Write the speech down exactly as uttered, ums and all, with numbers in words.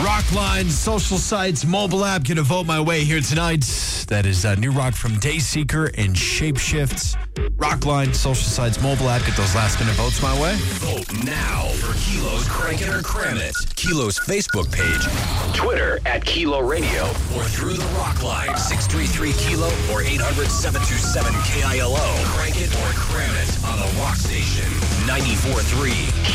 Rockline, social sites, mobile app. Gonna vote my way here tonight. That is uh, new rock from Dayseeker and Shapeshifts. Rockline, social sites, mobile app. Get those last minute votes my way. Vote now for Kilo's Crank It or Cram It. Kilo's Facebook page, Twitter at Kilo Radio, or through the Rockline six three three Kilo or eight hundred, seven two seven, K I L O. Crank It or Cram It on the Rock Station ninety-four point three.